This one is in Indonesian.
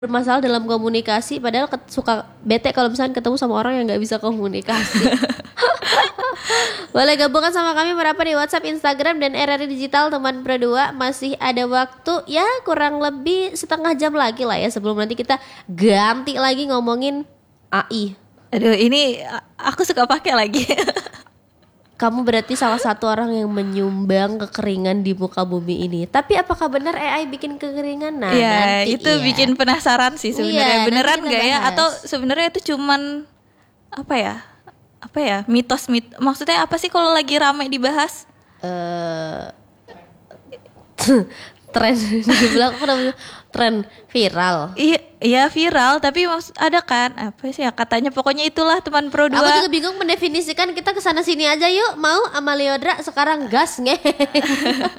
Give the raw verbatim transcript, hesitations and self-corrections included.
bermasalah dalam komunikasi, padahal ket- suka bete kalau misalnya ketemu sama orang yang nggak bisa komunikasi. Boleh gabungkan sama kami berapa di WhatsApp, Instagram, dan R R I Digital teman Pro dua. Masih ada waktu ya kurang lebih setengah jam lagi lah ya sebelum nanti kita ganti lagi ngomongin A I. Aduh, ini aku suka pakai lagi. Kamu berarti salah satu orang yang menyumbang kekeringan di muka bumi ini. Tapi apakah benar A I bikin kekeringan? Nah, ya, nanti itu ya. bikin penasaran sih sebenarnya. Iya, Beneran nanti kita nggak ya? bahas. Atau sebenarnya itu cuman apa ya? Apa ya? Mitos mit. Maksudnya apa sih kalau lagi ramai dibahas? Eh tren dibilang apa namanya? Tren viral. Iya, iya viral. Tapi maksud ada kan? Apa sih ya katanya? Pokoknya itulah teman Pro dua. Aku juga bingung mendefinisikan, kita kesana sini aja yuk. Mau sama Leodra sekarang gas nge.